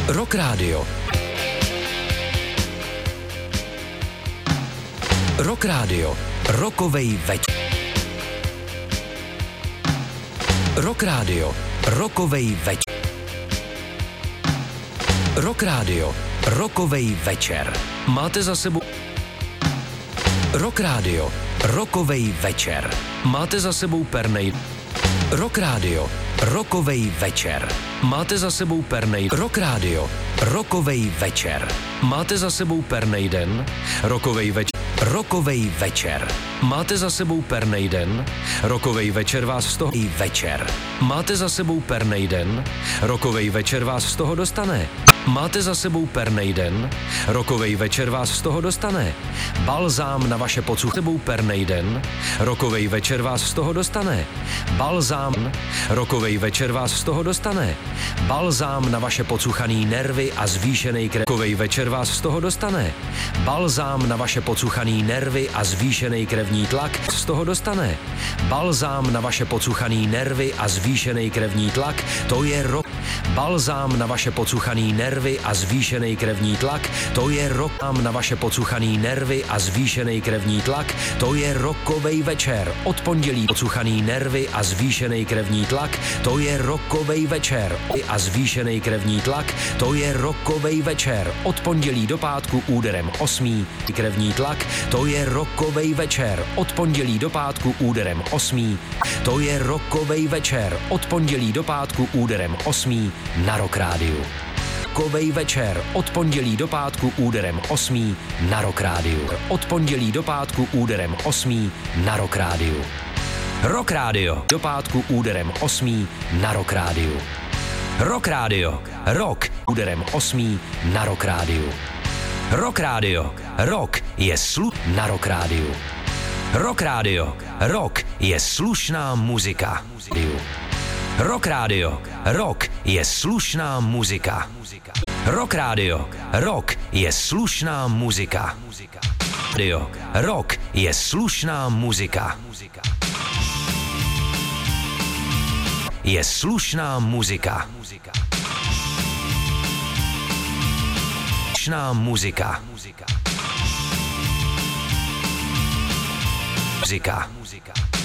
Rock Radio. Rock Radio. Rokovej večer. Rock Radio. Rokovej večer. Rock Radio. Rokovej večer. Máte za sebou Rock Radio. Rokovej večer. Máte za sebou pernej. Rock Radio. Rokovej večer. Máte za sebou pernej. Rock Radio. Rokovej večer. Máte za sebou pernej den. Rokovej večer. Rokovej večer. Máte za sebou pernej den. Rokovej večer vás z toho i večer. Máte za sebou pernej den. Rokovej večer vás z toho dostane. Máte za sebou pernej den. Rokovej večer vás z toho dostane. Balzám na vaše pocuch. Sebou pernej den. Rokovej večer vás z toho dostane. Balzám. Rokovej večer vás z toho dostane. Balzám na vaše pocuchaný nervy a zvýšený krev. Rokovej večer vás z toho dostane. Balzám na vaše pocuchaný nervy a zvýšený krevní tlak z toho dostane. Balzám na vaše pocuchaný nervy a zvýšený krevní tlak, to je rok. Balzám na vaše pocuchaný nervy a zvýšený krevní tlak, to je rok. Na vaše pocuchaný nervy a zvýšený krevní tlak, to je rokovej večer. Od pondělí pocuchaný nervy a zvýšený krevní tlak, to je rokovej večer. A zvýšený krevní tlak, to je rokovej večer. Od pondělí do pátku úderem 8. Krevní tlak, to je rokovej večer. Od pondělí do pátku úderem 8. To je rokovej večer. Od pondělí do pátku úderem 8. Na Rock Rádiu. Rokovej večer. Od pondělí do pátku úderem 8. Na Rock Rádiu. Od pondělí do pátku úderem 8. Na Rock Rádiu. Rock Radio. Do pátku úderem 8. Na Rock Rádiu. Rock Radio. Rock úderem 8. Na Rock Rádiu. Rock Radio. Rock je na Rock Rádiu. Rock Radio. Rock je slušná muzika. Rock Radio. Rock je slušná muzika. Rock Radio. Rock je slušná muzika. Radio. Rock je slušná muzika. Je slušná muzika. Slušná muzika. Muzika.